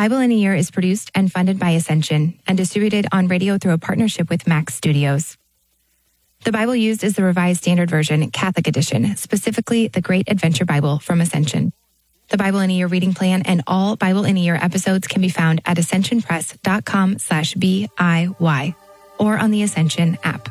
Bible in a Year is produced and funded by Ascension and distributed on radio through a partnership with Max Studios. The Bible used is the Revised Standard Version, Catholic Edition, specifically the Great Adventure Bible from Ascension. The Bible in a Year reading plan and all Bible in a Year episodes can be found at ascensionpress.com/BIY or on the Ascension app.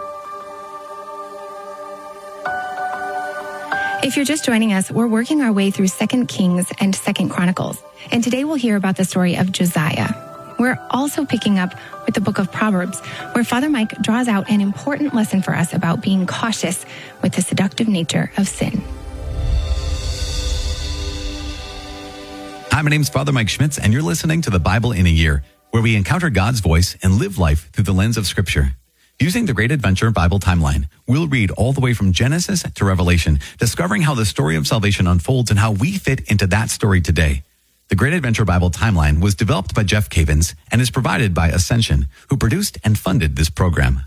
If you're just joining us, we're working our way through 2 Kings and 2 Chronicles, and today we'll hear about the story of Josiah. We're also picking up with the book of Proverbs, where Father Mike draws out an important lesson for us about being cautious with the seductive nature of sin. Hi, my name's Father Mike Schmitz, and you're listening to the Bible in a Year, where we encounter God's voice and live life through the lens of Scripture. Using the Great Adventure Bible timeline, we'll read all the way from Genesis to Revelation, discovering how the story of salvation unfolds and how we fit into that story today. The Great Adventure Bible timeline was developed by Jeff Cavins and is provided by Ascension, who produced and funded this program.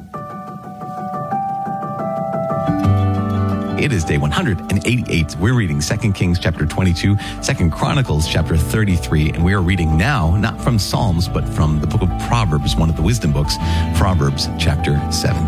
It is day 188. We're reading 2 Kings chapter 22, 2 Chronicles chapter 33, and we are reading now, not from Psalms, but from the book of Proverbs, one of the wisdom books, Proverbs chapter 7.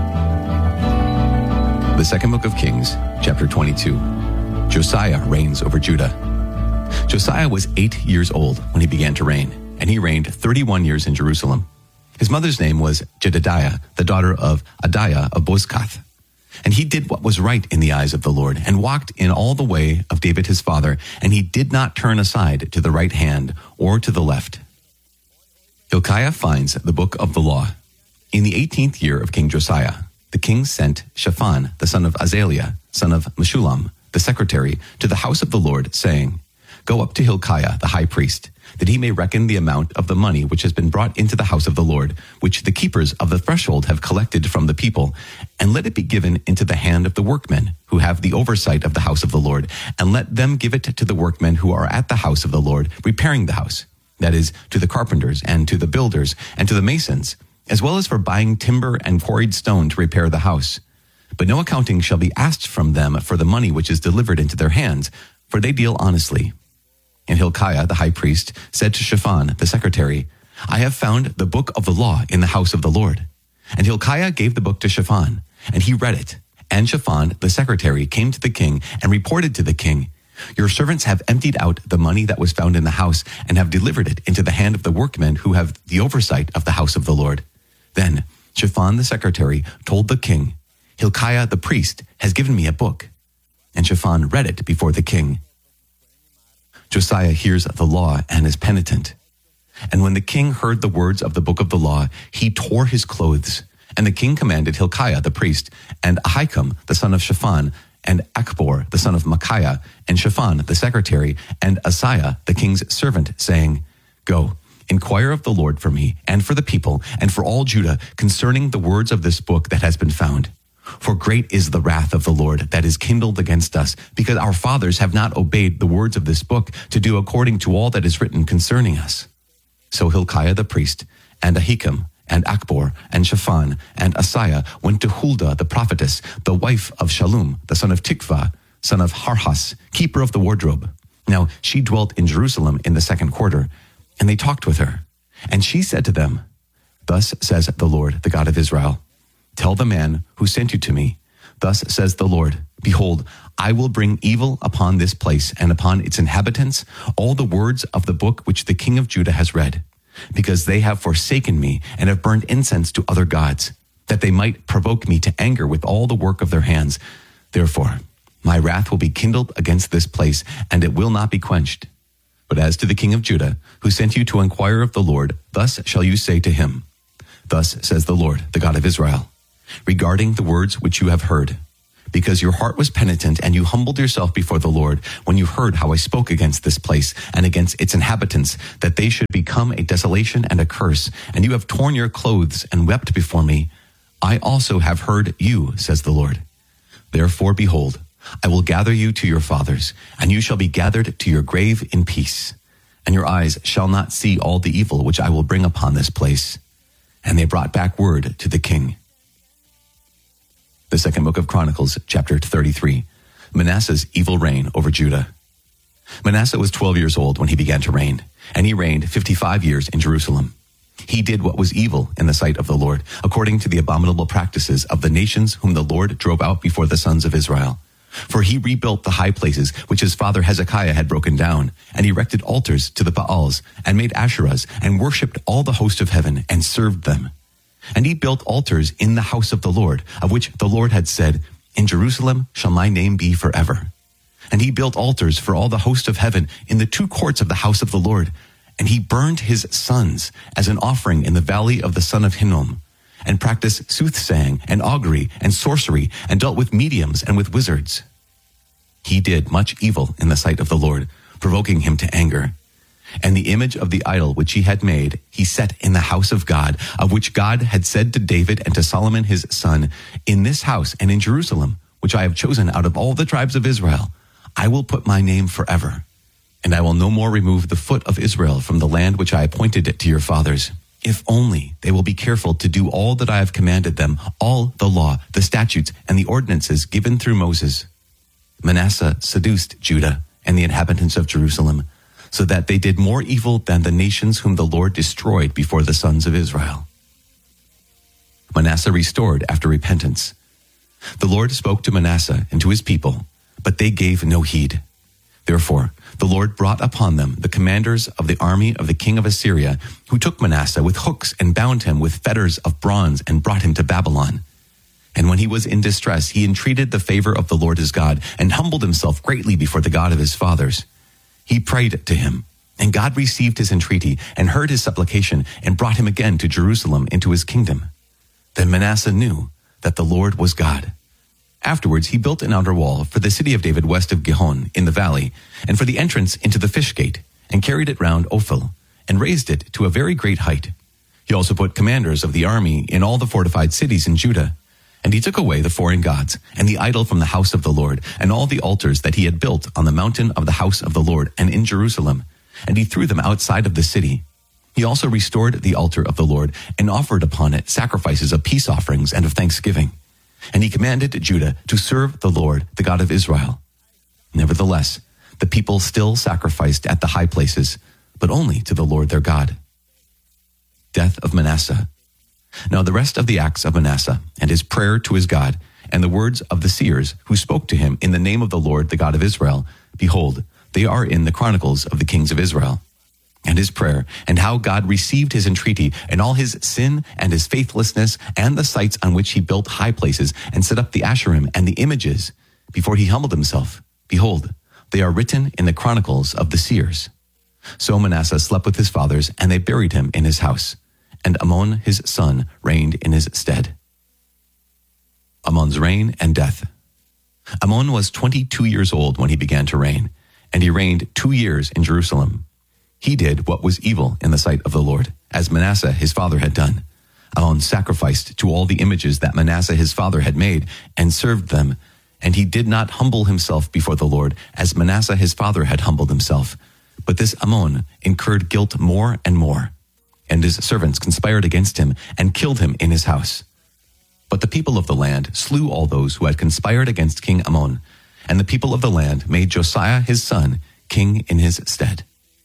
The second book of Kings, chapter 22. Josiah reigns over Judah. Josiah was 8 years old when he began to reign, and he reigned 31 years in Jerusalem. His mother's name was Jedidiah, the daughter of Adiah of Bozkath. And he did what was right in the eyes of the Lord, and walked in all the way of David his father, and he did not turn aside to the right hand or to the left. Hilkiah finds the book of the law. In the 18th year of King Josiah, the king sent Shaphan, the son of Azaliah, son of Meshullam, the secretary, to the house of the Lord, saying, "Go up to Hilkiah, the high priest, that he may reckon the amount of the money which has been brought into the house of the Lord, which the keepers of the threshold have collected from the people, and let it be given into the hand of the workmen who have the oversight of the house of the Lord, and let them give it to the workmen who are at the house of the Lord, repairing the house, that is, to the carpenters, and to the builders, and to the masons, as well as for buying timber and quarried stone to repair the house. But no accounting shall be asked from them for the money which is delivered into their hands, for they deal honestly." And Hilkiah, the high priest, said to Shaphan, the secretary, "I have found the book of the law in the house of the Lord." And Hilkiah gave the book to Shaphan, and he read it. And Shaphan, the secretary, came to the king and reported to the king, "Your servants have emptied out the money that was found in the house, and have delivered it into the hand of the workmen who have the oversight of the house of the Lord." Then Shaphan, the secretary, told the king, "Hilkiah, the priest, has given me a book." And Shaphan read it before the king. Josiah hears the law and is penitent. And when the king heard the words of the book of the law, he tore his clothes. And the king commanded Hilkiah the priest, and Ahikam the son of Shaphan, and Achbor the son of Micaiah, and Shaphan the secretary, and Asaiah the king's servant, saying, "Go, inquire of the Lord for me, and for the people, and for all Judah, concerning the words of this book that has been found. For great is the wrath of the Lord that is kindled against us, because our fathers have not obeyed the words of this book to do according to all that is written concerning us." So Hilkiah the priest, and Ahikam, and Achbor, and Shaphan, and Asaiah went to Huldah the prophetess, the wife of Shallum, the son of Tikvah, son of Harhas, keeper of the wardrobe. Now she dwelt in Jerusalem in the second quarter, and they talked with her. And she said to them, "Thus says the Lord, the God of Israel, tell the man who sent you to me, thus says the Lord, behold, I will bring evil upon this place and upon its inhabitants, all the words of the book which the king of Judah has read, because they have forsaken me and have burned incense to other gods, that they might provoke me to anger with all the work of their hands. Therefore, my wrath will be kindled against this place, and it will not be quenched. But as to the king of Judah, who sent you to inquire of the Lord, thus shall you say to him, thus says the Lord, the God of Israel, regarding the words which you have heard, because your heart was penitent and you humbled yourself before the Lord when you heard how I spoke against this place and against its inhabitants, that they should become a desolation and a curse, and you have torn your clothes and wept before me. I also have heard you, says the Lord. Therefore, behold, I will gather you to your fathers, and you shall be gathered to your grave in peace, and your eyes shall not see all the evil which I will bring upon this place. And they brought back word to the king. The second book of Chronicles, chapter 33, Manasseh's evil reign over Judah. Manasseh was 12 years old when he began to reign, and he reigned 55 years in Jerusalem. He did what was evil in the sight of the Lord, according to the abominable practices of the nations whom the Lord drove out before the sons of Israel. For he rebuilt the high places which his father Hezekiah had broken down, and erected altars to the Baals, and made Asherahs, and worshipped all the host of heaven, and served them. And he built altars in the house of the Lord, of which the Lord had said, In Jerusalem shall my name be forever. And he built altars for all the host of heaven in the two courts of the house of the Lord. And he burned his sons as an offering in the valley of the son of Hinnom, and practiced soothsaying and augury and sorcery, and dealt with mediums and with wizards. He did much evil in the sight of the Lord, provoking him to anger. And the image of the idol which he had made, he set in the house of God, of which God had said to David and to Solomon his son, In this house and in Jerusalem, which I have chosen out of all the tribes of Israel, I will put my name forever. And I will no more remove the foot of Israel from the land which I appointed to your fathers, if only they will be careful to do all that I have commanded them, all the law, the statutes, and the ordinances given through Moses. Manasseh seduced Judah and the inhabitants of Jerusalem, so that they did more evil than the nations whom the Lord destroyed before the sons of Israel. Manasseh restored after repentance. The Lord spoke to Manasseh and to his people, but they gave no heed. Therefore, the Lord brought upon them the commanders of the army of the king of Assyria, who took Manasseh with hooks and bound him with fetters of bronze and brought him to Babylon. And when he was in distress, he entreated the favor of the Lord his God and humbled himself greatly before the God of his fathers. He prayed to him, and God received his entreaty and heard his supplication and brought him again to Jerusalem into his kingdom. Then Manasseh knew that the Lord was God. Afterwards, he built an outer wall for the city of David west of Gihon in the valley, and for the entrance into the fish gate, and carried it round Ophel, and raised it to a very great height. He also put commanders of the army in all the fortified cities in Judah. And he took away the foreign gods, and the idol from the house of the Lord, and all the altars that he had built on the mountain of the house of the Lord, and in Jerusalem, and he threw them outside of the city. He also restored the altar of the Lord, and offered upon it sacrifices of peace offerings and of thanksgiving. And he commanded Judah to serve the Lord, the God of Israel. Nevertheless, the people still sacrificed at the high places, but only to the Lord their God. Death of Manasseh. Now the rest of the acts of Manasseh, and his prayer to his God, and the words of the seers who spoke to him in the name of the Lord, the God of Israel, behold, they are in the chronicles of the kings of Israel. And his prayer, and how God received his entreaty, and all his sin and his faithlessness, and the sites on which he built high places, and set up the Asherim and the images, before he humbled himself. Behold, they are written in the chronicles of the seers. So Manasseh slept with his fathers, and they buried him in his house. And Amon his son reigned in his stead. Amon's reign and death. Amon was 22 years old when he began to reign, and he reigned 2 years in Jerusalem. He did what was evil in the sight of the Lord, as Manasseh his father had done. Amon sacrificed to all the images that Manasseh his father had made, and served them. And he did not humble himself before the Lord, as Manasseh his father had humbled himself. But this Amon incurred guilt more and more. And his servants conspired against him, and killed him in his house. But the people of the land slew all those who had conspired against King Amon, and the people of the land made Josiah his son king in his stead.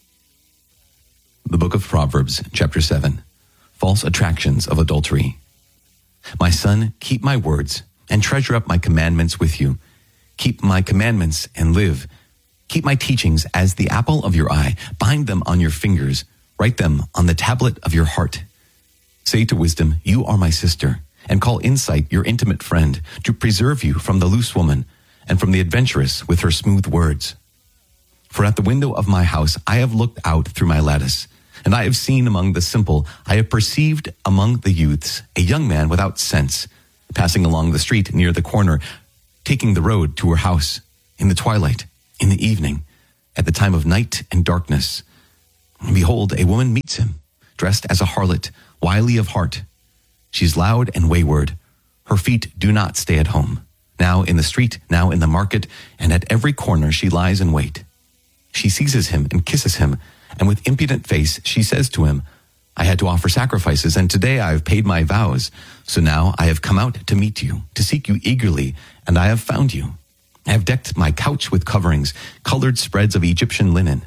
The book of Proverbs, chapter 7. False attractions of adultery. My son, keep my words, and treasure up my commandments with you. Keep my commandments and live. Keep my teachings as the apple of your eye. Bind them on your fingers. Write them on the tablet of your heart. Say to wisdom, you are my sister, and call insight your intimate friend, to preserve you from the loose woman, and from the adventuress with her smooth words. For at the window of my house I have looked out through my lattice, and I have seen among the simple, I have perceived among the youths, a young man without sense, passing along the street near the corner, taking the road to her house, in the twilight, in the evening, at the time of night and darkness. And behold, a woman meets him, dressed as a harlot, wily of heart. She is loud and wayward. Her feet do not stay at home. Now in the street, now in the market, and at every corner she lies in wait. She seizes him and kisses him, and with impudent face she says to him, I had to offer sacrifices, and today I have paid my vows. So now I have come out to meet you, to seek you eagerly, and I have found you. I have decked my couch with coverings, colored spreads of Egyptian linen.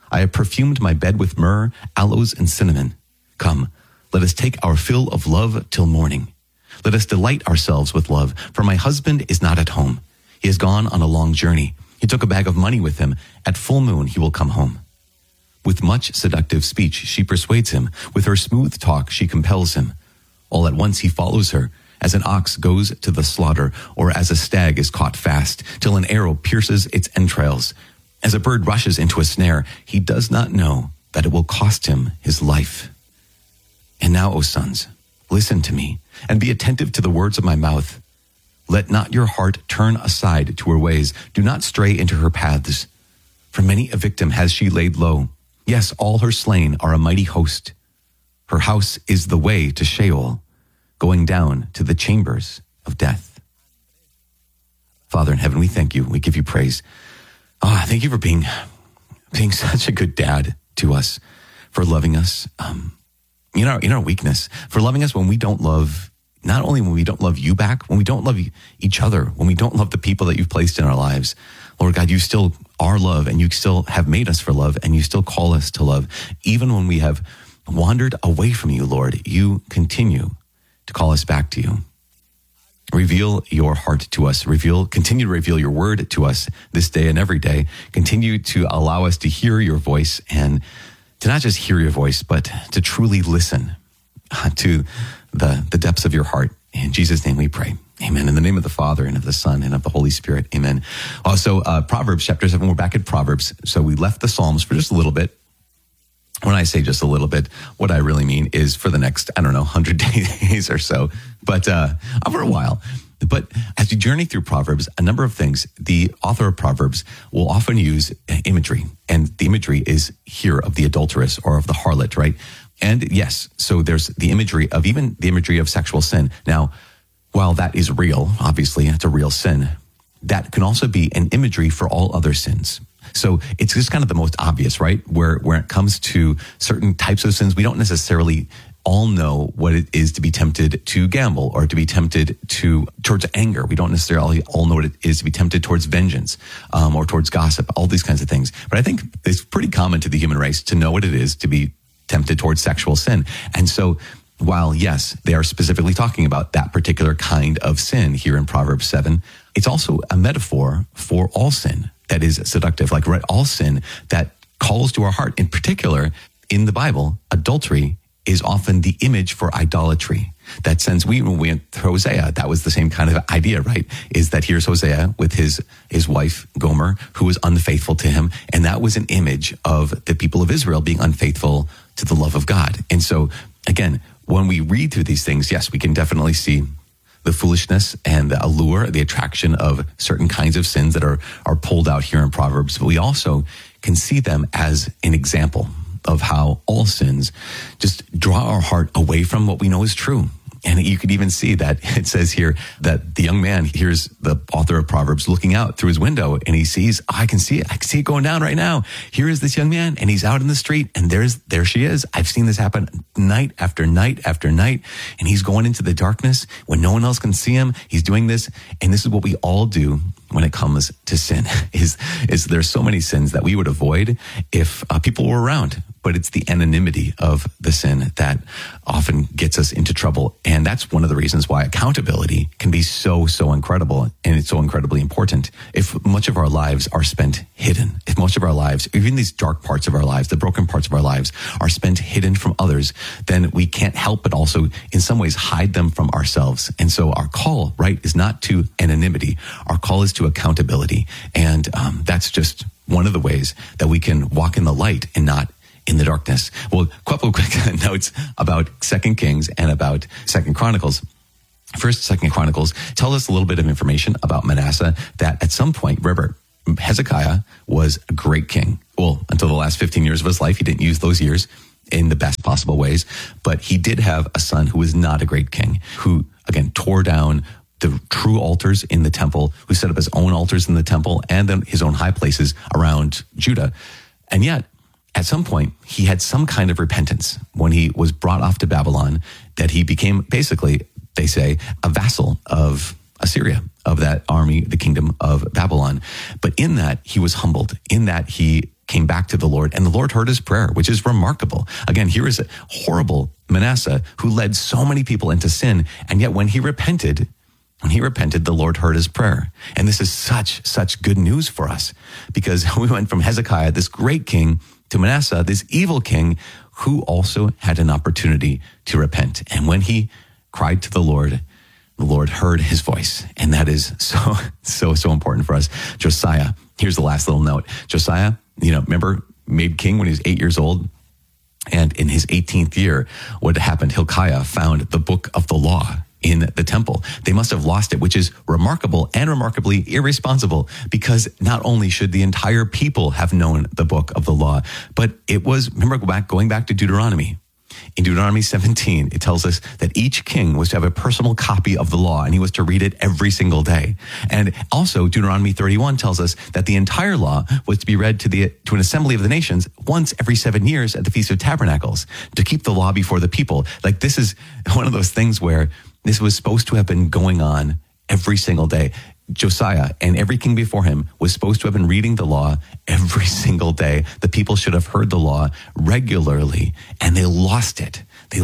I have perfumed my bed with myrrh, aloes, and cinnamon. Come, let us take our fill of love till morning. Let us delight ourselves with love, for my husband is not at home. He has gone on a long journey. He took a bag of money with him. At full moon he will come home. With much seductive speech she persuades him. With her smooth talk she compels him. All at once he follows her, as an ox goes to the slaughter, or as a stag is caught fast, till an arrow pierces its entrails. As a bird rushes into a snare, he does not know that it will cost him his life. And now, O sons, listen to me, and be attentive to the words of my mouth. Let not your heart turn aside to her ways. Do not stray into her paths. For many a victim has she laid low. Yes, all her slain are a mighty host. Her house is the way to Sheol, going down to the chambers of death. Father in heaven, we thank you. We give you praise. Thank you for being such a good dad to us, for loving us in our weakness, for loving us when we don't love, not only when we don't love you back, when we don't love each other, when we don't love the people that you've placed in our lives. Lord God, you still are love, and you still have made us for love, and you still call us to love. Even when we have wandered away from you, Lord, you continue to call us back to you. Reveal your heart to us. Continue to reveal your word to us this day and every day. Continue to allow us to hear your voice, and to not just hear your voice, but to truly listen to the depths of your heart. In Jesus' name we pray. Amen. In the name of the Father, and of the Son, and of the Holy Spirit. Amen. Also, Proverbs chapter 7, we're back at Proverbs. So we left the Psalms for just a little bit. When I say just a little bit, what I really mean is for the next, 100 days or so, but for a while. But as we journey through Proverbs, a number of things, the author of Proverbs will often use imagery. And the imagery is here of the adulteress or of the harlot, right? And yes, so there's the imagery of, even the imagery of sexual sin. Now, while that is real, obviously it's a real sin, that can also be an imagery for all other sins. So it's just kind of the most obvious, right? Where it comes to certain types of sins, we don't necessarily all know what it is to be tempted to gamble, or to be tempted towards anger. We don't necessarily all know what it is to be tempted towards vengeance, or towards gossip, all these kinds of things. But I think it's pretty common to the human race to know what it is to be tempted towards sexual sin. And so while, yes, they are specifically talking about that particular kind of sin here in Proverbs 7, it's also a metaphor for all sin that is seductive, like all sin that calls to our heart. In particular, in the Bible, adultery is often the image for idolatry. That sense, when we went through Hosea, that was the same kind of idea, right? Is that here's Hosea with his wife, Gomer, who was unfaithful to him. And that was an image of the people of Israel being unfaithful to the love of God. And so, again, when we read through these things, yes, we can definitely see the foolishness and the allure, the attraction of certain kinds of sins that are pulled out here in Proverbs. But we also can see them as an example of how all sins just draw our heart away from what we know is true. And you could even see that it says here that the young man hears the author of Proverbs looking out through his window, and he sees, I can see it going down right now. Here is this young man, and he's out in the street, and there she is. I've seen this happen night after night after night, and he's going into the darkness when no one else can see him. He's doing this, and this is what we all do when it comes to sin. Is there's so many sins that we would avoid if people were around. But it's the anonymity of the sin that often gets us into trouble. And that's one of the reasons why accountability can be so incredible, and it's so incredibly important. If much of our lives are spent hidden, if much of our lives, even these dark parts of our lives, the broken parts of our lives, are spent hidden from others, then we can't help but also in some ways hide them from ourselves. And so our call, right, is not to anonymity. Our call is to accountability. And that's just one of the ways that we can walk in the light and not in the darkness. Well, a couple of quick notes about 2 Kings and about 2 Chronicles. First, 2 Chronicles tell us a little bit of information about Manasseh, that at some point, remember, Hezekiah was a great king. Well, until the last 15 years of his life, he didn't use those years in the best possible ways. But he did have a son who was not a great king, who, again, tore down the true altars in the temple, who set up his own altars in the temple and then his own high places around Judah. And yet, at some point, he had some kind of repentance when he was brought off to Babylon, that he became basically, they say, a vassal of Assyria, of that army, the kingdom of Babylon. But in that, he was humbled. In that, he came back to the Lord, and the Lord heard his prayer, which is remarkable. Again, here is a horrible Manasseh who led so many people into sin, and yet when he repented, the Lord heard his prayer. And this is such good news for us, because we went from Hezekiah, this great king, to Manasseh, this evil king, who also had an opportunity to repent. And when he cried to the Lord heard his voice. And that is so important for us. Josiah, here's the last little note. Josiah, remember, made king when he was 8 years old. And in his 18th year, what happened? Hilkiah found the book of the law in the temple. They must have lost it, which is remarkable and remarkably irresponsible, because not only should the entire people have known the book of the law, but it was, remember, going back to Deuteronomy. In Deuteronomy 17, it tells us that each king was to have a personal copy of the law, and he was to read it every single day. And also, Deuteronomy 31 tells us that the entire law was to be read to an assembly of the nations once every 7 years at the Feast of Tabernacles, to keep the law before the people. Like, this is one of those things where this was supposed to have been going on every single day. Josiah and every king before him was supposed to have been reading the law every single day. The people should have heard the law regularly, and they lost it. They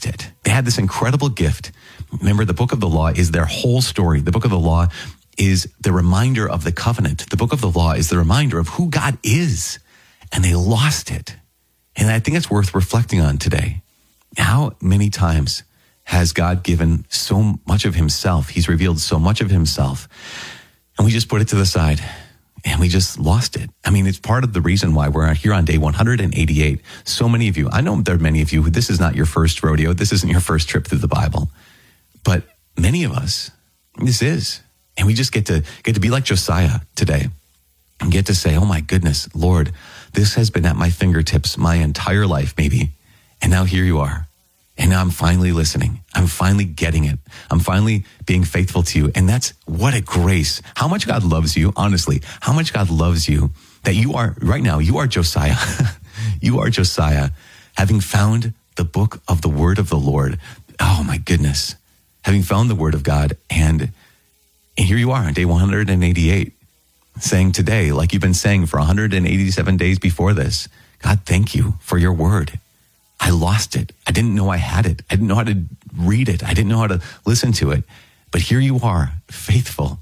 had this incredible gift. Remember, the book of the law is their whole story. The book of the law is the reminder of the covenant. The book of the law is the reminder of who God is, and they lost it. And I think it's worth reflecting on today. How many times has God given so much of himself? He's revealed so much of himself, and we just put it to the side, and we just lost it. I mean, it's part of the reason why we're here on day 188. So many of you, I know there are many of you, this is not your first rodeo. This isn't your first trip through the Bible, but many of us, this is. And we just get to be like Josiah today and get to say, oh my goodness, Lord, this has been at my fingertips my entire life, maybe. And now here you are. And now I'm finally listening. I'm finally getting it. I'm finally being faithful to you. And that's what a grace. How much God loves you, honestly, how much God loves you, that you are, right now, you are Josiah. You are Josiah, having found the book of the word of the Lord. Oh my goodness. Having found the word of God. And here you are on day 188, saying today, like you've been saying for 187 days before this, God, thank you for your word. I lost it. I didn't know I had it. I didn't know how to read it. I didn't know how to listen to it. But here you are, faithful.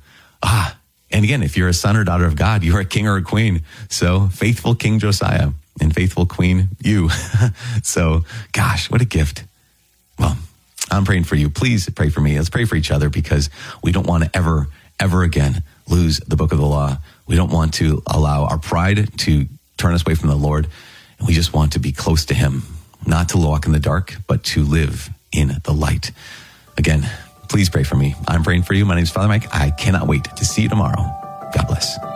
And again, if you're a son or daughter of God, you're a king or a queen. So faithful King Josiah and faithful Queen you. So, gosh, what a gift. Well, I'm praying for you. Please pray for me. Let's pray for each other, because we don't want to ever again lose the book of the law. We don't want to allow our pride to turn us away from the Lord. And we just want to be close to him. Not to walk in the dark, but to live in the light. Again, please pray for me. I'm praying for you. My name is Father Mike. I cannot wait to see you tomorrow. God bless.